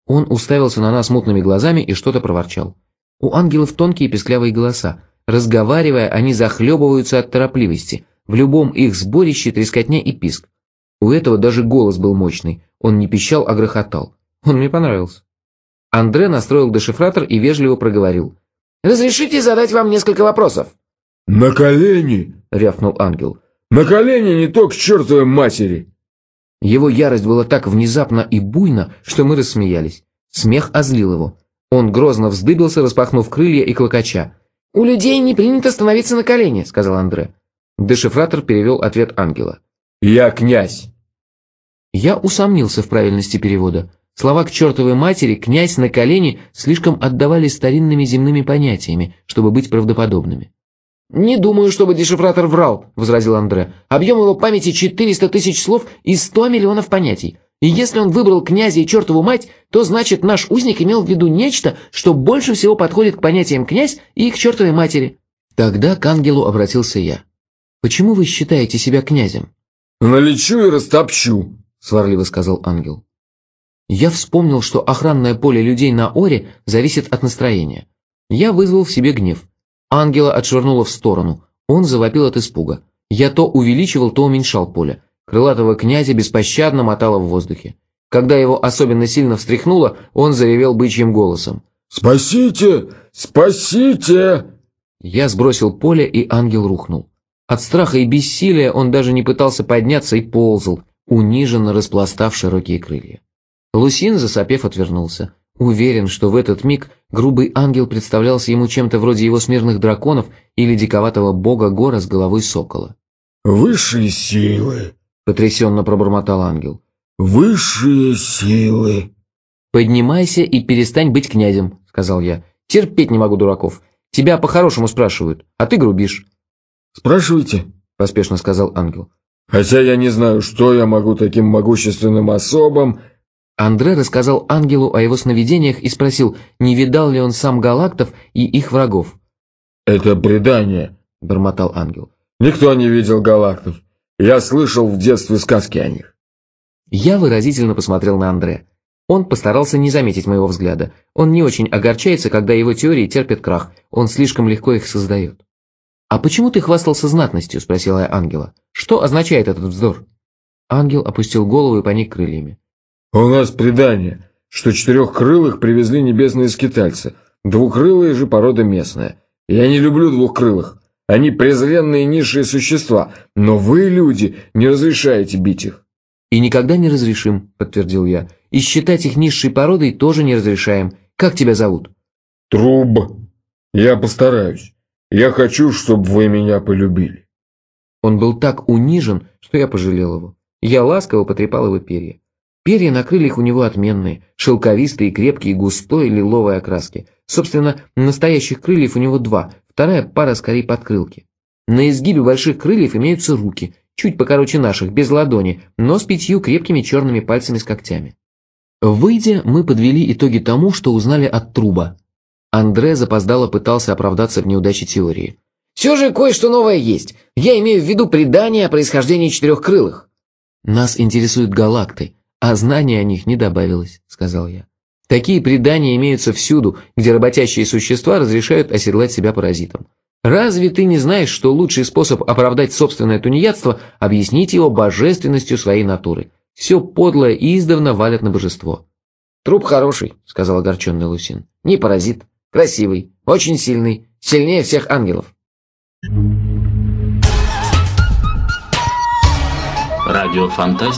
Он уставился на нас мутными глазами и что-то проворчал. У ангелов тонкие песклявые голоса. Разговаривая, они захлебываются от торопливости. В любом их сборище трескотня и писк. У этого даже голос был мощный. Он не пищал, а грохотал. Он мне понравился. Андре настроил дешифратор и вежливо проговорил. «Разрешите задать вам несколько вопросов?» «На колени!» — рявкнул ангел. «На колени, не то к чертовой матери!» Его ярость была так внезапна и буйна, что мы рассмеялись. Смех озлил его. Он грозно вздыбился, распахнув крылья и клокоча. «У людей не принято становиться на колени», — сказал Андре. Дешифратор перевел ответ ангела. «Я князь». Я усомнился в правильности перевода. Слова «к чертовой матери», «князь на колени» слишком отдавали старинными земными понятиями, чтобы быть правдоподобными. «Не думаю, чтобы дешифратор врал», — возразил Андре. «Объем его памяти 400 тысяч слов и 100 миллионов понятий. И если он выбрал князя и чертову мать, то значит наш узник имел в виду нечто, что больше всего подходит к понятиям князь и к чертовой матери». Тогда к ангелу обратился я. «Почему вы считаете себя князем?» «Налечу и растопчу», — сварливо сказал ангел. Я вспомнил, что охранное поле людей на Оре зависит от настроения. Я вызвал в себе гнев. Ангела отшвырнуло в сторону. Он завопил от испуга. Я то увеличивал, то уменьшал поле. Крылатого князя беспощадно мотало в воздухе. Когда его особенно сильно встряхнуло, он заревел бычьим голосом. «Спасите! Спасите!» Я сбросил поле, и ангел рухнул. От страха и бессилия он даже не пытался подняться и ползал, униженно распластав широкие крылья. Лусин, засопев, отвернулся. Уверен, что в этот миг грубый ангел представлялся ему чем-то вроде его смирных драконов или диковатого бога гора с головой сокола. «Высшие силы!» — потрясенно пробормотал ангел. «Высшие силы!» «Поднимайся и перестань быть князем», — сказал я. «Терпеть не могу дураков. Тебя по-хорошему спрашивают, а ты грубишь». «Спрашивайте», — поспешно сказал ангел. «Хотя я не знаю, что я могу таким могущественным особам...» Андре рассказал ангелу о его сновидениях и спросил, не видал ли он сам галактов и их врагов. «Это предание», — бормотал ангел. «Никто не видел галактов. Я слышал в детстве сказки о них». Я выразительно посмотрел на Андре. Он постарался не заметить моего взгляда. Он не очень огорчается, когда его теории терпят крах. Он слишком легко их создает. «А почему ты хвастался знатностью?» – спросила я ангела. «Что означает этот вздор?» Ангел опустил голову и поник крыльями. «У нас предание, что четырехкрылых привезли небесные скитальцы, двукрылые же порода местная. Я не люблю двухкрылых. Они презренные низшие существа, но вы, люди, не разрешаете бить их». «И никогда не разрешим», – подтвердил я. «И считать их низшей породой тоже не разрешаем. Как тебя зовут?» «Труб. Я постараюсь. Я хочу, чтобы вы меня полюбили». Он был так унижен, что я пожалел его. Я ласково потрепал его перья. Перья на крыльях у него отменные, шелковистые, крепкие, густой лиловой окраски. Собственно, настоящих крыльев у него два, вторая пара скорее подкрылки. На изгибе больших крыльев имеются руки, чуть покороче наших, без ладони, но с 5 крепкими черными пальцами с когтями. Выйдя, мы подвели итоги тому, что узнали от Труба. Андре запоздало пытался оправдаться в неудаче теории. «Все же кое-что новое есть. Я имею в виду предание о происхождении четырехкрылых». «Нас интересуют галакты, а знания о них не добавилось», — сказал я. «Такие предания имеются всюду, где работящие существа разрешают оседлать себя паразитом. Разве ты не знаешь, что лучший способ оправдать собственное тунеядство – объяснить его божественностью своей натуры? Все подлое издавна валят на божество». «Труп хороший», – сказал огорченный Лусин. «Не паразит. Красивый. Очень сильный. Сильнее всех ангелов». Радиофантастика.